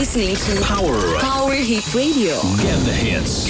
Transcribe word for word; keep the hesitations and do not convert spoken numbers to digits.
listening to Power Power Hit Radio. Get the hits.